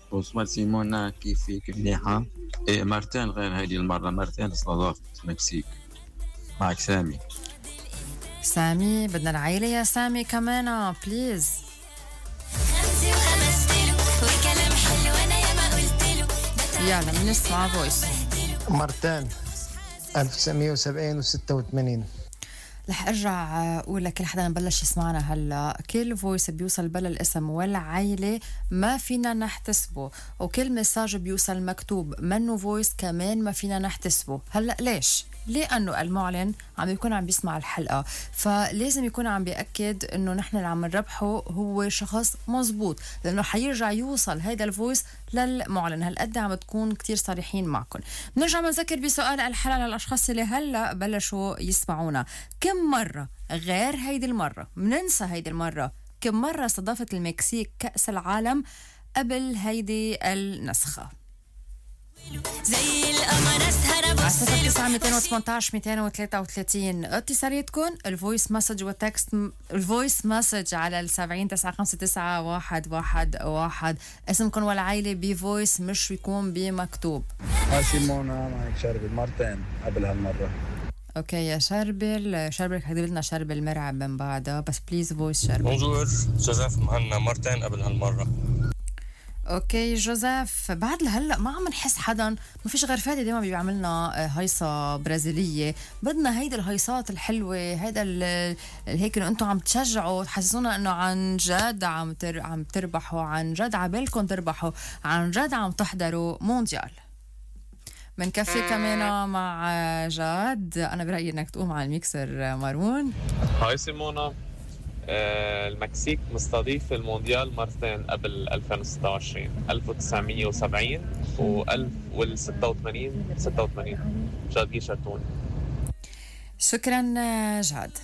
بونسوار سيمونا، كيفك؟ مليحة. إيه مرتين غير هذه المرة، مرتين استضافت المكسيك. معك سامي. سامي بدنا العيلة يا سامي كمان بليز. يلا بنسمع فويس. مرتين 1970 و86. رح ارجع اقول لكل حدا بلش يسمعنا هلا، كل فويس بيوصل بلا الاسم ولا عيلة ما فينا نحتسبه، وكل مساج بيوصل مكتوب منه فويس كمان ما فينا نحتسبه. هلا ليش؟ لأنه المعلن عم يكون عم بيسمع الحلقة، فلازم يكون عم بيأكد انه نحن اللي عم نربحه هو شخص مزبوط، لانه حيرجع يوصل هيدا الفويس للمعلن. هالقد عم تكون كتير صريحين معكم. بنرجع بنذكر بسؤال الحلقة للأشخاص اللي هلا بلشوا يسمعونا، كم مرة غير هيدي المرة مننسى هيدي المرة كم مرة استضافت المكسيك كأس العالم قبل هيدي النسخة؟ زي القمر اسهر ابص 918 233 اتصالاتكم، الفويس مسج والتكست، الفويس مسج على 70959111 اسمكم والعائلة بفويس مش يكون بمكتوب. سيمونا معك شربل مرتين قبل هالمرة. اوكي يا شربل حكيت لنا شربل مرعب من بعدها، بس بليز فويس شربل. بونجور جوزيف مهنا مرتين قبل هالمرة. اوكي جوزيف، بعد لهلا ما عم نحس حدا، ما فيش غير فادي دايما بيعملنا هيصه برازيليه. بدنا هيدا الهيصات الحلوه، هيدا هيك انه انتم عم تشجعوا تحسسونا انه عن جد عم تربحوا، عن جد عبالكم تربحوا، عن جد عم تحضروا مونديال. منكفي كمان مع جاد. انا برايي انك تقوم على الميكسر مارون. هاي سيمونا، المكسيك مستضيف المونديال مرتين قبل 2026، 1970 وال86 جاد يشرتون. شكرا جاد.